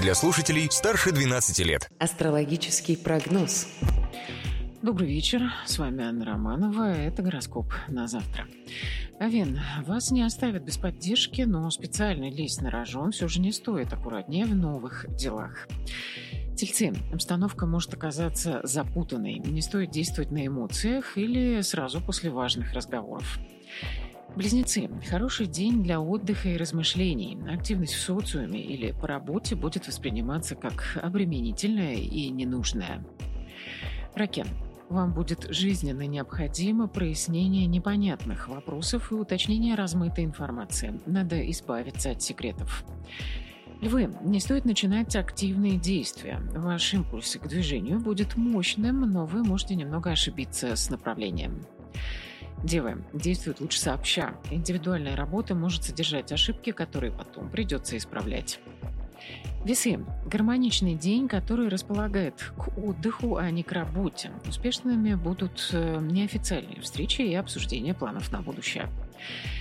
для слушателей старше 12 лет. Астрологический прогноз. Добрый вечер, с вами Анна Романова, это гороскоп на завтра. Овен, вас не оставят без поддержки, но специально лезть на рожон все же не стоит, аккуратнее в новых делах. Тельцы, обстановка может оказаться запутанной, не стоит действовать на эмоциях или сразу после важных разговоров. Близнецы, хороший день для отдыха и размышлений. Активность в социуме или по работе будет восприниматься как обременительная и ненужная. Раки, вам будет жизненно необходимо прояснение непонятных вопросов и уточнение размытой информации. Надо избавиться от секретов. Львы, не стоит начинать активные действия. Ваш импульс к движению будет мощным, но вы можете немного ошибиться с направлением. Девы, действуют лучше сообща. Индивидуальная работа может содержать ошибки, которые потом придется исправлять. Весы. Гармоничный день, который располагает к отдыху, а не к работе. Успешными будут неофициальные встречи и обсуждение планов на будущее.